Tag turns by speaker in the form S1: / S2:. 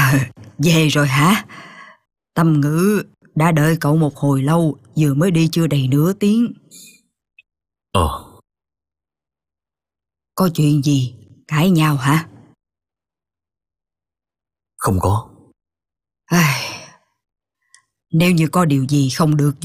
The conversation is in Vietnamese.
S1: Về rồi hả? Tâm Ngữ đã đợi cậu một hồi lâu, vừa mới đi chưa đầy nửa tiếng. Có chuyện gì? Cãi nhau hả?
S2: Không có.
S1: Nếu như có điều gì không được